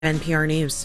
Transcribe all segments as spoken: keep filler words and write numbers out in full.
N P R News.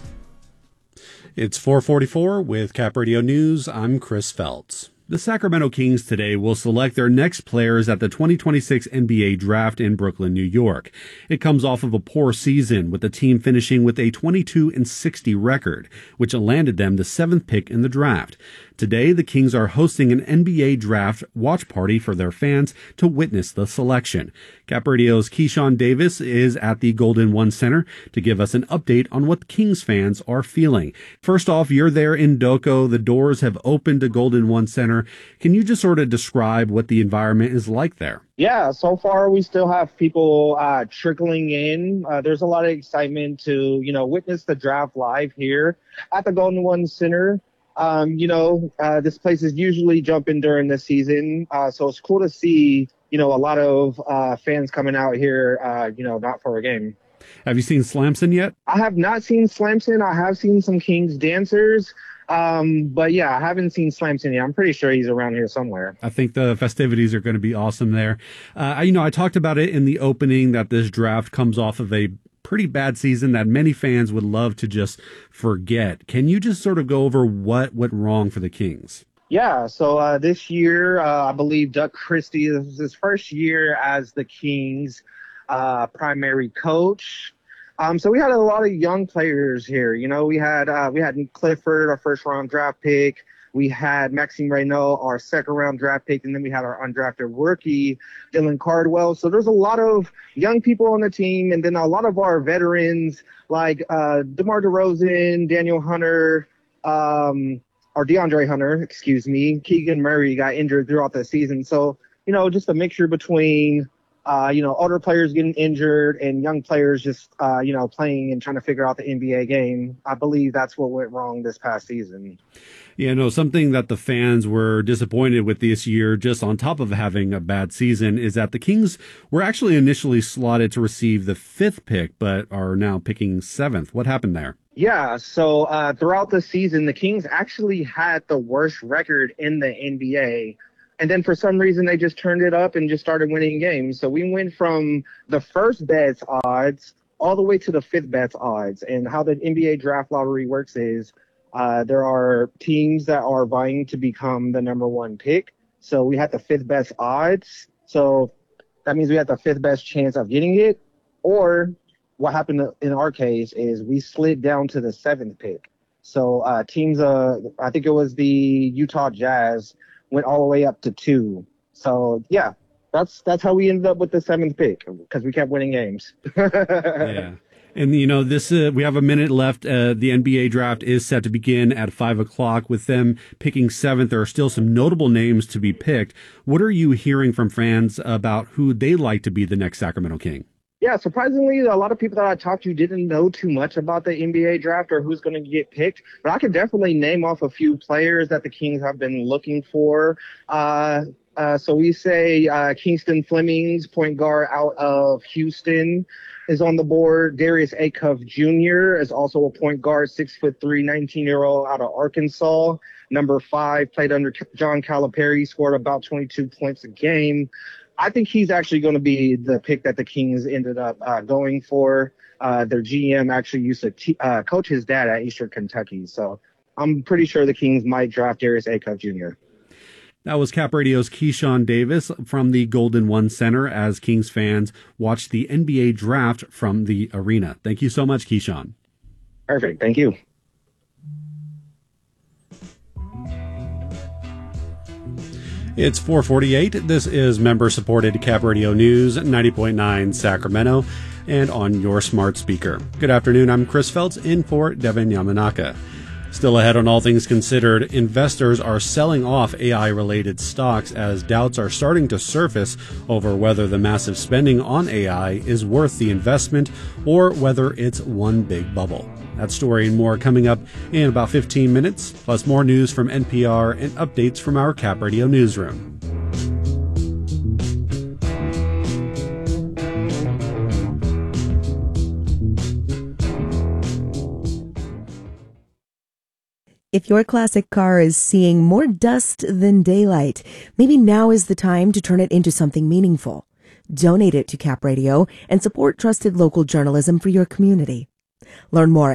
It's four forty-four with Cap Radio News. I'm Chris Feltz. The Sacramento Kings today will select their next players at the twenty twenty-six N B A Draft in Brooklyn, New York. It comes off of a poor season, with the team finishing with a twenty-two and sixty record, which landed them the seventh pick in the draft. Today, the Kings are hosting an N B A Draft watch party for their fans to witness the selection. Cap Radio's Keyshawn Davis is at the Golden One Center to give us an update on what Kings fans are feeling. First off, you're there in Doco. The doors have opened to Golden One Center. Can you just sort of describe what the environment is like there? Yeah, so far we still have people uh, trickling in. Uh, there's a lot of excitement to, you know, witness the draft live here at the Golden One Center. Um, you know, uh, this place is usually jumping during the season, uh, so it's cool to see, you know, a lot of uh, fans coming out here, uh, you know, not for a game. Have you seen Slamson yet? I have not seen Slamson. I have seen some Kings dancers. Um, but yeah, I haven't seen Slamson yet. I'm pretty sure he's around here somewhere. I think the festivities are going to be awesome there. Uh, you know, I talked about it in the opening that this draft comes off of a pretty bad season that many fans would love to just forget. Can you just sort of go over what went wrong for the Kings? Yeah, so uh, this year, uh, I believe Doug Christie, this is his first year as the Kings' uh, primary coach. Um, so we had a lot of young players here. You know, we had uh, we had Nick Clifford, our first round draft pick. We had Maxime Reynaud, our second round draft pick, and then we had our undrafted rookie, Dylan Cardwell. So there's a lot of young people on the team, and then a lot of our veterans like uh, DeMar DeRozan, Daniel Hunter, um, or DeAndre Hunter, excuse me. Keegan Murray got injured throughout the season. So, you know, just a mixture between Uh, you know, older players getting injured and young players just, uh, you know, playing and trying to figure out the N B A game. I believe that's what went wrong this past season. Yeah, no, something that the fans were disappointed with this year, just on top of having a bad season, is that the Kings were actually initially slotted to receive the fifth pick, but are now picking seventh. What happened there? Yeah, so uh, throughout the season, the Kings actually had the worst record in the N B A. And then for some reason, they just turned it up and just started winning games. So we went from the first best odds all the way to the fifth best odds. And how the N B A draft lottery works is uh, there are teams that are vying to become the number one pick. So we had the fifth best odds. So that means we had the fifth best chance of getting it. Or what happened in our case is we slid down to the seventh pick. So uh, teams, uh, I think it was the Utah Jazz, went all the way up to two. So, yeah, that's that's how we ended up with the seventh pick, because we kept winning games. Yeah. And, you know, this uh, we have a minute left. Uh, the N B A draft is set to begin at five o'clock. With them picking seventh, there are still some notable names to be picked. What are you hearing from fans about who they'd like to be the next Sacramento King? Yeah, surprisingly, a lot of people that I talked to didn't know too much about the N B A draft or who's going to get picked. But I could definitely name off a few players that the Kings have been looking for. Uh, uh, so we say uh, Kingston Flemings, point guard out of Houston, is on the board. Darius Acuff Junior is also a point guard, six foot three, nineteen-year-old out of Arkansas. Number five, played under John Calipari, scored about twenty-two points a game. I think he's actually going to be the pick that the Kings ended up uh, going for. Uh, their G M actually used to t- uh, coach his dad at Eastern Kentucky. So I'm pretty sure the Kings might draft Darius Acuff Junior That was Cap Radio's Keyshawn Davis from the Golden One Center as Kings fans watch the N B A draft from the arena. Thank you so much, Keyshawn. Perfect. Thank you. It's four forty-eight. This is member-supported Cap Radio News, ninety point nine Sacramento, and on your smart speaker. Good afternoon. I'm Chris Feltz in for Devin Yamanaka. Still ahead on All Things Considered, investors are selling off A I-related stocks as doubts are starting to surface over whether the massive spending on A I is worth the investment or whether it's one big bubble. That story and more coming up in about fifteen minutes, plus more news from N P R and updates from our Cap Radio newsroom. If your classic car is seeing more dust than daylight, maybe now is the time to turn it into something meaningful. Donate it to Cap Radio and support trusted local journalism for your community. Learn more